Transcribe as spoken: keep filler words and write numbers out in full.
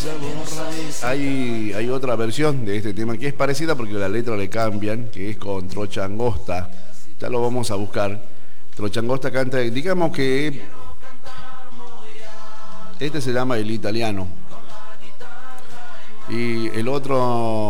Hay, hay otra versión de este tema que es parecida porque la letra le cambian, que es con Trochangosta. Ya lo vamos a buscar. Trochangosta canta, digamos que este se llama El Italiano. Y el otro